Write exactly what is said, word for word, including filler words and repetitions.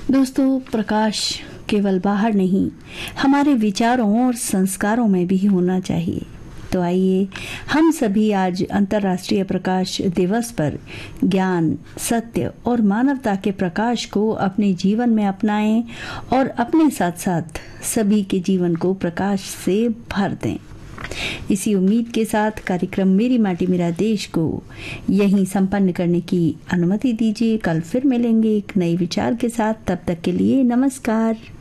दोस्तों, प्रकाश केवल बाहर नहीं, हमारे विचारों और संस्कारों में भी होना चाहिए। तो आइए हम सभी आज अंतर्राष्ट्रीय प्रकाश दिवस पर ज्ञान, सत्य और मानवता के प्रकाश को अपने जीवन में अपनाएं और अपने साथ साथ सभी के जीवन को प्रकाश से भर दें। इसी उम्मीद के साथ कार्यक्रम मेरी माटी मेरा देश को यहीं संपन्न करने की अनुमति दीजिए। कल फिर मिलेंगे एक नए विचार के साथ। तब तक के लिए नमस्कार।